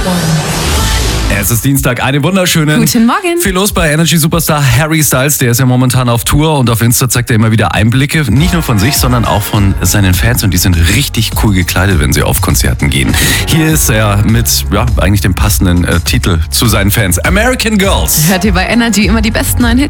Es ist Dienstag, einen wunderschönen Guten Morgen. Viel los bei Energy Superstar Harry Styles, der ist ja momentan auf Tour und auf Insta zeigt er immer wieder Einblicke, nicht nur von sich, sondern auch von seinen Fans und die sind richtig cool gekleidet, wenn sie auf Konzerten gehen. Hier ist er mit, eigentlich dem passenden Titel zu seinen Fans, American Girls. Hört ihr bei Energy immer die besten neuen Hits.